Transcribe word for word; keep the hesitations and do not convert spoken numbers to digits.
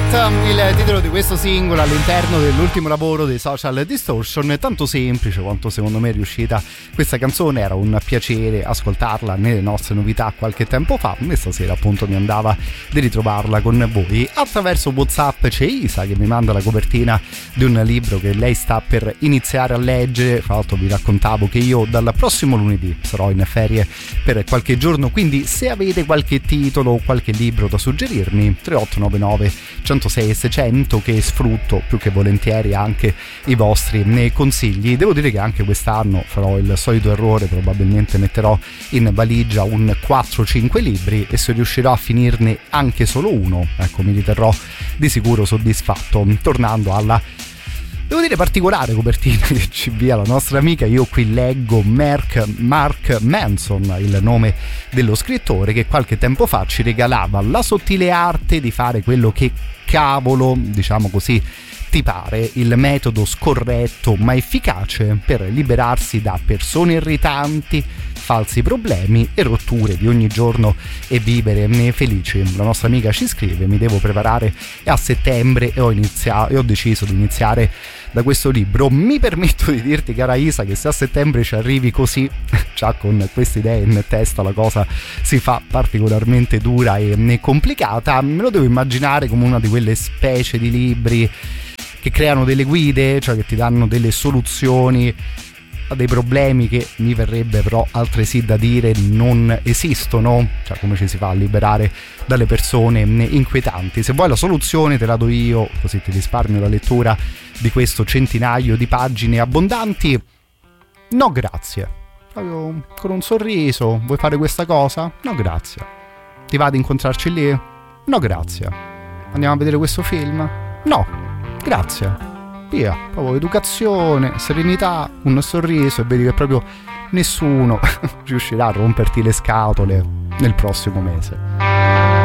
Il titolo di questo singolo all'interno dell'ultimo lavoro dei Social Distortion è tanto semplice quanto secondo me è riuscita questa canzone. Era un piacere ascoltarla nelle nostre novità qualche tempo fa e stasera appunto mi andava di ritrovarla con voi. Attraverso WhatsApp c'è Isa che mi manda la copertina di un libro che lei sta per iniziare a leggere. Fra l'altro vi raccontavo che io dal prossimo lunedì sarò in ferie per qualche giorno, quindi se avete qualche titolo o qualche libro da suggerirmi, tre otto nove nove centosei seicento, che sfrutto più che volentieri anche i vostri nei consigli. Devo dire che anche quest'anno farò il solito errore, probabilmente metterò in valigia un quattro cinque libri e se riuscirò a finirne anche solo uno, ecco, mi riterrò di sicuro soddisfatto. Tornando alla, devo dire, particolare copertina che ci invia la nostra amica, io qui leggo Mark, Mark Manson, il nome dello scrittore, che qualche tempo fa ci regalava la sottile arte di fare quello che cavolo, diciamo così, ti pare, il metodo scorretto ma efficace per liberarsi da persone irritanti, falsi problemi e rotture di ogni giorno e vivere felici. La nostra amica ci scrive: mi devo preparare a settembre e ho, iniziato, e ho deciso di iniziare da questo libro. Mi permetto di dirti, cara Isa, che se a settembre ci arrivi così, già con queste idee in testa, la cosa si fa particolarmente dura e complicata. Me lo devo immaginare come una di quelle specie di libri che creano delle guide, cioè che ti danno delle soluzioni a dei problemi che mi verrebbe però altresì da dire non esistono, cioè come ci si fa a liberare dalle persone inquietanti. Se vuoi la soluzione te la do io, così ti risparmio la lettura di questo centinaio di pagine abbondanti. No grazie, proprio con un sorriso. Vuoi fare questa cosa? No grazie. Ti va ad incontrarci lì? No grazie. Andiamo a vedere questo film? No grazie. Via, proprio educazione, serenità, un sorriso e vedi che proprio nessuno riuscirà a romperti le scatole nel prossimo mese.